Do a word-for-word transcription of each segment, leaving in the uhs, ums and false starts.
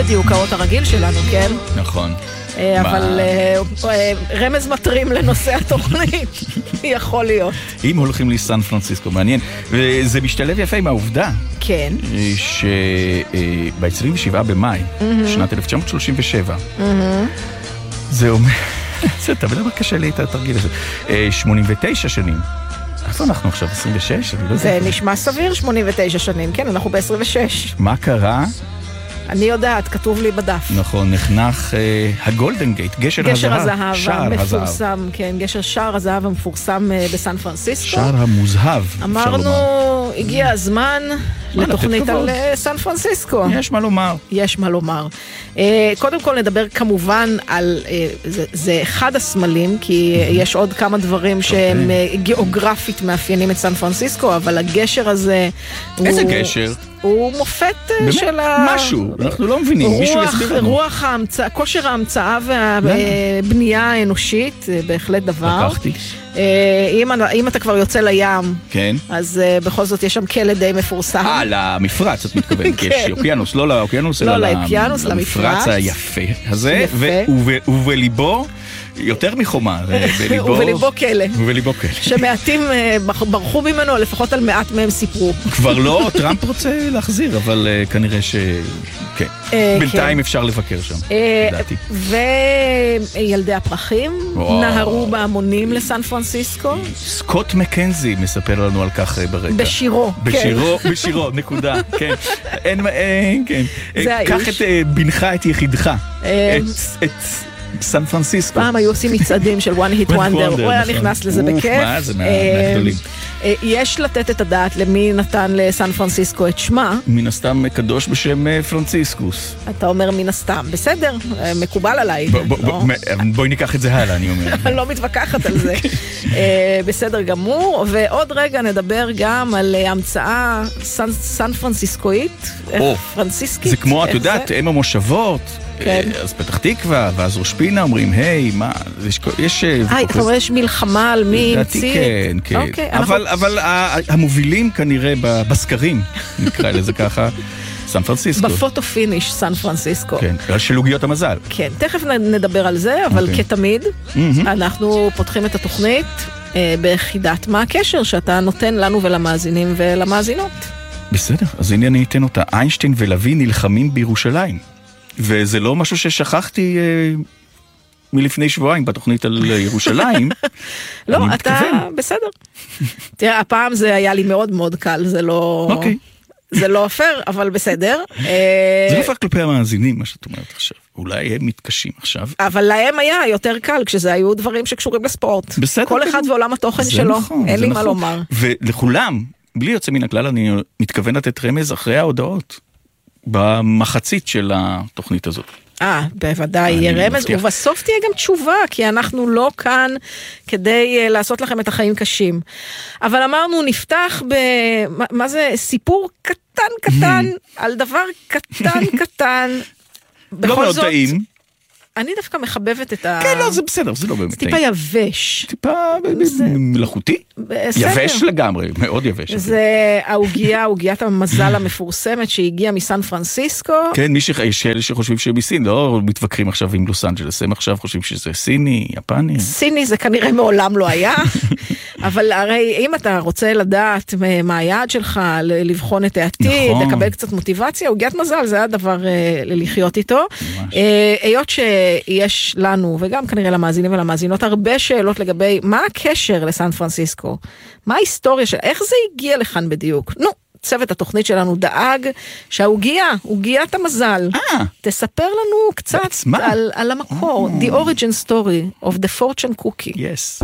דיוקאות הרגיל שלנו, כן? נכון. אבל רמז מטרים לנושא התוכנית יכול להיות. אם הולכים לסן פרנסיסקו, מעניין. וזה משתלב יפה עם העובדה. כן. שב-עשרים ושבעה במאי, שנת אלף תשע מאות שלושים ושבע, זה אומר, זה תמיד אבל קשה לי את התרגיל הזה, שמונים ותשע שנים. איפה אנחנו עכשיו? עשרים ושש? זה נשמע סביר, שמונים ותשע שנים. כן, אנחנו ב-עשרים ושש. מה קרה? אני יודעת, כתוב לי בדף. נכון, נחנך הגולדן גייט, גשר הזהב. גשר הזהב המפורסם, כן, גשר שער הזהב המפורסם בסן פרנסיסקו. שער המוזהב. אמרנו, הגיע הזמן לתוכנית על סן פרנסיסקו. יש מה לומר. יש מה לומר. קודם כל נדבר כמובן על, זה אחד הסמלים, כי יש עוד כמה דברים שהם גיאוגרפית מאפיינים את סן פרנסיסקו, אבל הגשר הזה איזה גשר? הוא מופת של משהו, אנחנו לא מבינים, מישהו יסביר לנו. רוח ההמצאה, כושר ההמצאה והבנייה האנושית, בהחלט דבר. לקחתי. אם אתה כבר יוצא לים, כן. אז בכל זאת יש שם כלא די מפורסם. אה, למפרץ, את מתכוונת, כי יש אוקיינוס, לא לאוקיינוס, אלא למפרץ היפה הזה, ובליבו יותר מחומה, ובליבו כלא. ובליבו כלא. שמעטים ברחו ממנו, לפחות על מעט מהם סיפרו. כבר לא, טראמפ רוצה להחזיר, אבל כנראה ש... כן. בינתיים אפשר לבקר שם, לדעתי. וילדי הפרחים נהרו בהמונים לסן פרנסיסקו. סקוט מקנזי מספר לנו על כך ברגע. בשירו, כן. בשירו, בשירו, נקודה, כן. אין, כן. קח את בנך, את יחידך. את... סן פרנסיסקו. פעם היו עושים מצעדים של one hit wonder, הוא היה נכנס לזה בכיף. מה זה מהגדולים. יש לתת את הדעת למי נתן לסן פרנסיסקו את שמה. מן הסתם קדוש בשם פרנציסקוס. אתה אומר מן הסתם, בסדר, מקובל עליי. בואי ניקח את זה הלאה, אני אומר. אני לא מתווכחת על זה. בסדר גמור, ועוד רגע נדבר גם על המצאה סן פרנסיסקואית, פרנסיסקית. זה כמו, את יודעת, אם המושבות, אז פתח תקווה, ואז ראש פינה אומרים, היי, מה, יש... היי, אתה רואה, יש מלחמה על מי המציא? כן, כן. אבל המובילים כנראה בסקרים, נקרא לזה ככה, סן פרנסיסקו. בפוטו פיניש, סן פרנסיסקו. כן, של עוגיות המזל. כן, תכף נדבר על זה, אבל כתמיד, אנחנו פותחים את התוכנית ביחידת מה הקשר שאתה נותן לנו ולמאזינים ולמאזינות. בסדר, אז הנה אני אתן אותה. איינשטיין ולוי נלחמים בירושלים. וזה לא משהו ששכחתי אה, מלפני שבועיים בתוכנית על ירושלים. לא, אתה בסדר. תראה, הפעם זה היה לי מאוד מאוד קל, זה לא... אוקיי. זה לא אפשר, אבל בסדר. זה לא אפשר כלפי המאזינים, מה שאת אומרת עכשיו. אולי הם מתקשים עכשיו. אבל להם היה יותר קל, כשזה היו דברים שקשורים לספורט. בסדר. כל אחד ועולם התוכן שלו, אין לי מה לומר. ולכולם, בלי יוצא מן הכלל, אני מתכוון לתת רמז אחרי ההודעות. במחצית של התוכנית הזאת. אה, בוודאי, יהיה רמז, ובסוף תהיה גם תשובה, כי אנחנו לא כאן כדי לעשות לכם את החיים קשים. אבל אמרנו, נפתח ב... מה זה? סיפור קטן קטן, על דבר קטן קטן. לא מאוד טעים. אני דווקא מחבבת את ה... כן, לא, זה בסדר, זה לא באמת טעים. טיפה יבש. טיפה מלאכותי? יבש לגמרי, מאוד יבש. זה ההוגיה, הוגיית המזל המפורסמת שהגיעה מסן פרנסיסקו. כן, יש כאלה שחושבים שמסין, לא מתווכחים עכשיו עם לוס אנג'לס, הם עכשיו חושבים שזה סיני, יפני. סיני זה כנראה מעולם לא היה, אבל הרי אם אתה רוצה לדעת מה היעד שלך, לבחון את העתיד, לקבל קצת מוטיבציה, הוגיית מזל זה הדבר לחיות איתו. היות ש... יש לנו, וגם כנראה למאזינים ולמאזינות, הרבה שאלות לגבי מה הקשר לסן פרנסיסקו, מה ההיסטוריה של, איך זה הגיע לכאן בדיוק. נו, צוות התוכנית שלנו דאג שההוגייה, הוגיית המזל, תספר לנו קצת על, על המקור, the origin story of the fortune cookie. Yes.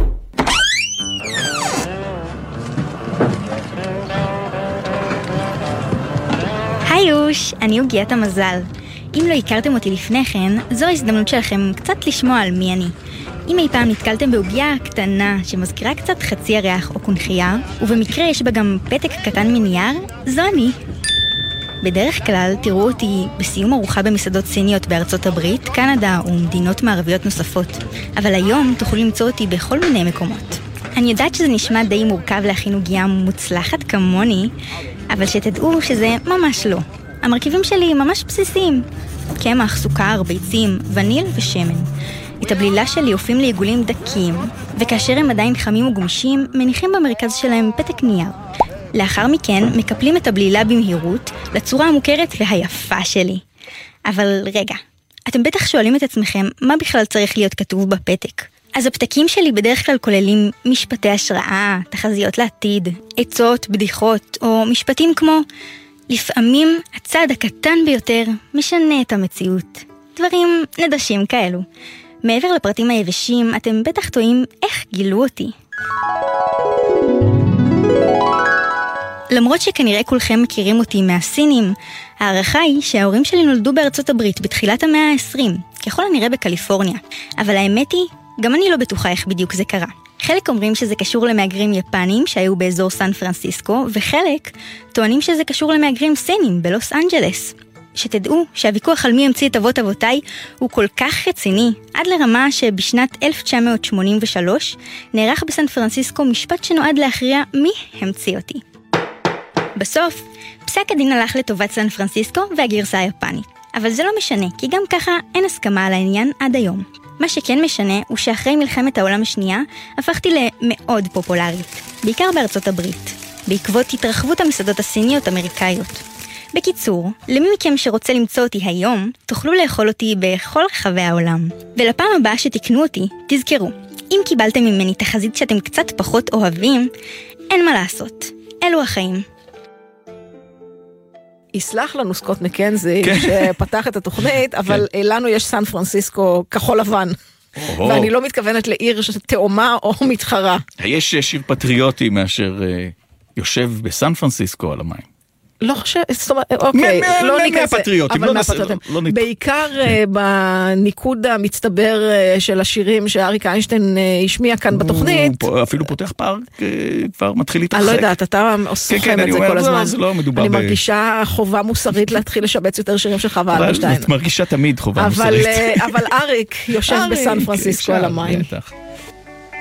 היי יוש, אני הוגיית המזל. אם לא הכרתם אותי לפני כן, זו ההזדמנות שלכם קצת לשמוע על מי אני. אם אי פעם נתקלתם בהוגיה קטנה שמזכירה קצת חצי ירח או קונחייה, ובמקרה יש בה גם פתק קטן מנייר, זו אני. בדרך כלל תראו אותי בסיום ארוחה במסעדות סיניות בארצות הברית, קנדה ומדינות מערביות נוספות. אבל היום תוכלו למצוא אותי בכל מיני מקומות. אני יודעת שזה נשמע די מורכב להכין הוגיה מוצלחת כמוני, אבל שתדעו שזה ממש לא. המרכיבים שלי ממש בסיסיים. קמח, סוכר, ביצים, וניל ושמן. את הבלילה שלי אופים לעיגולים דקים, וכאשר הם עדיין חמים וגמישים, מניחים במרכז שלהם פתק נייר. לאחר מכן מקפלים את הבלילה במהירות לצורה המוכרת והיפה שלי. אבל רגע, אתם בטח שואלים את עצמכם מה בכלל צריך להיות כתוב בפתק. אז הפתקים שלי בדרך כלל כוללים משפטי השראה, תחזיות לעתיד, עצות, בדיחות, או משפטים כמו לפעמים הצעד הקטן ביותר משנה את המציאות. דברים נדשים כאלו. מעבר לפרטים היבשים, אתם בטח טועים איך גילו אותי. למרות שכנראה כולכם מכירים אותי מהסינים, הערכה היא שההורים שלי נולדו בארצות הברית בתחילת המאה ה-עשרים, ככל הנראה בקליפורניה. אבל האמת היא, גם אני לא בטוחה איך בדיוק זה קרה. חלק אומרים שזה קשור למהגרים יפנים שהיו באזור סן פרנסיסקו, וחלק טוענים שזה קשור למהגרים סינים בלוס אנג'לס. שתדעו שהוויכוח על מי המציא את אבות אבותיי הוא כל כך רציני, עד לרמה שבשנת אלף תשע מאות שמונים ושלוש נערך בסן פרנסיסקו משפט שנועד להכריע מי המציא אותי. בסוף, פסק הדין הלך לטובת סן פרנסיסקו והגרסה היפנית. אבל זה לא משנה, כי גם ככה אין הסכמה על העניין עד היום. מה שכן משנה הוא שאחרי מלחמת העולם השנייה הפכתי למאוד פופולרית, בעיקר בארצות הברית, בעקבות התרחבות המסעדות הסיניות אמריקאיות. בקיצור, למי מכם שרוצה למצוא אותי היום, תוכלו לאכול אותי בכל רחבי העולם. ולפעם הבאה שתקנו אותי, תזכרו, אם קיבלתם ממני תחזית שאתם קצת פחות אוהבים, אין מה לעשות. אלו החיים. יסלח לנו סקוט מקנזי שפתח את התוכנית, אבל לנו יש סן פרנסיסקו כחול לבן. ואני לא מתכוונת לעיר תאומה או מתחרה. יש שיר פטריוטי מאשר יושב בסן פרנסיסקו על המים. לא חושב, זאת אומרת, אוקיי, לא ניכנס, אבל מהפטריוטים. בעיקר בניקוד המצטבר של השירים שאריק איינשטיין השמיע כאן בתוכנית. אפילו פותח פארק, כבר מתחיל להתרחק. אני לא יודעת, אתה סוכם את זה כל הזמן. אני מרגישה חובה מוסרית להתחיל לשבץ יותר שירים של חווה אלברשטיין. את מרגישה תמיד חובה מוסרית. אבל אריק יושב בסן פרנסיסקו על המים.